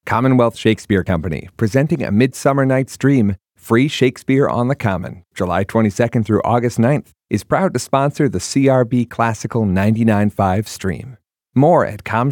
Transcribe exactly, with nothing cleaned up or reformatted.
Commonwealth Shakespeare Company, presenting A Midsummer Night's Dream, free Shakespeare on the Common, July twenty-second through August ninth, is proud to sponsor the C R B Classical ninety-nine point five stream. More at com